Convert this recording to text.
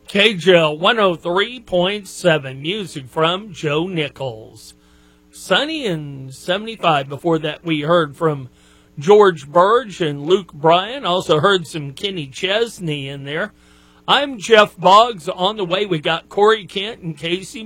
KJL 103.7, music from Joe Nichols. Sunny and 75. Before that, we heard from George Burge and Luke Bryan. Also heard some Kenny Chesney in there. I'm Jeff Boggs. On the way, we got Corey Kent and Casey